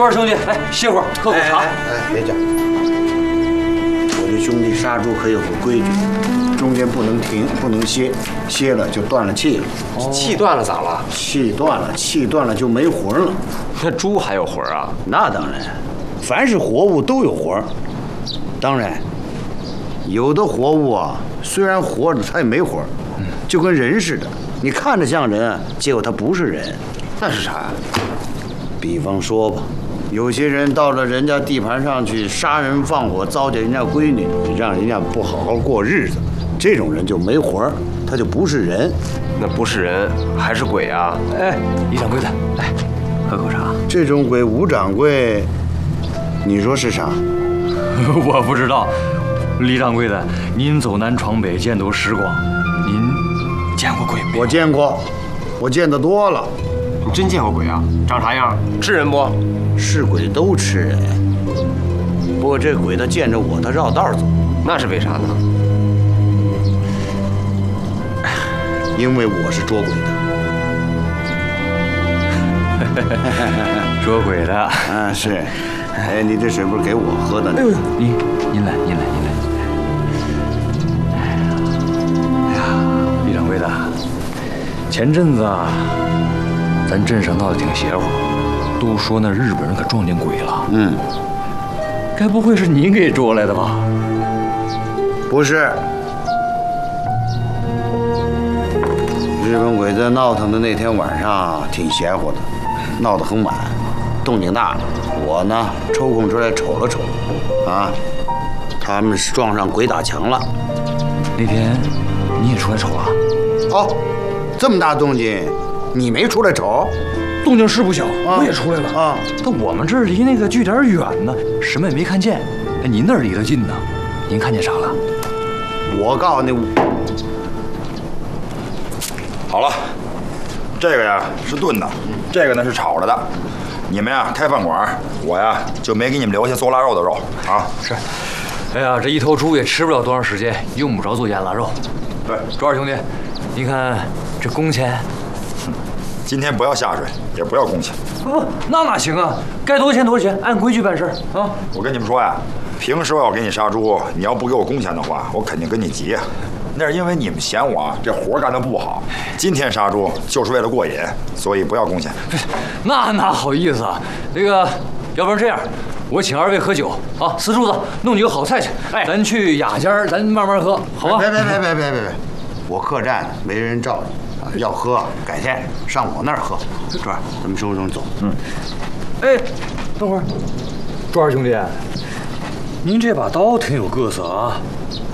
二兄弟，来歇会儿，喝口茶。 别讲，我的兄弟杀猪可有个规矩，中间不能停，不能歇，歇了就断了气了。 气断了咋了？ 气断了就没魂了。 那猪还有魂啊？ 那当然，凡是活物都有魂。当然，有的活物啊，虽然活着，它也没魂，就跟人似的，你看着像人，结果它不是人。 那是啥呀？ 比方说吧，有些人到了人家地盘上去杀人放火，糟践人家闺女，让人家不好好过日子，这种人就没魂，他就不是人。 那不是人还是鬼啊？ 哎，李掌柜的，来喝口茶。 这种鬼，吴掌柜，你说是啥？ 我不知道，李掌柜的，您走南闯北，见多识广，您见过鬼没有？ 我见过，我见得多了。 你真见过鬼啊？长啥样？吃人不？ 是鬼都吃人，不过这鬼他见着我，他绕道走。 那是为啥呢？ 因为我是捉鬼的。 捉鬼的啊，是。哎，你这水不是给我喝的呢？ 哎呦，您来。哎呀，李掌柜的，前阵子啊，咱镇上闹得挺邪乎，都说那日本人可撞见鬼了。该不会是你给捉来的吧？ 不是。日本鬼子闹腾的那天晚上挺邪乎的，闹得很晚，动静大了。我呢抽空出来瞅了瞅，啊，他们是撞上鬼打墙了。 那天你也出来瞅了？ 哦，这么大动静，你没出来瞅？ 动静是不小，我也出来了啊。 但我们这儿离那个据点远呢，什么也没看见。哎，您那儿离得近呢，您看见啥了？ 我告诉你， 好了，这个呀是炖的，这个呢是炒了的。你们呀开饭馆，我呀就没给你们留下做腊肉的肉啊。 是。哎呀，这一头猪也吃不了多长时间，用不着做腌腊肉。 对， 周二兄弟，您看这工钱。 今天不要下水，也不要工钱。 不，那哪行啊？该多少钱多少钱，按规矩办事儿啊！ 我跟你们说呀，平时我要给你杀猪，你要不给我工钱的话，我肯定跟你急呀。那是因为你们嫌我这活干得不好。今天杀猪就是为了过瘾，所以不要工钱。 那哪好意思啊？那个，要不然这样，我请二位喝酒啊，四柱子弄几个好菜去。哎，咱去雅间，咱慢慢喝，好吧？ 别，我客栈没人罩你，要喝改天上我那儿喝。这儿，咱们收拾走。 哎，等会儿，周二兄弟，您这把刀挺有个色啊。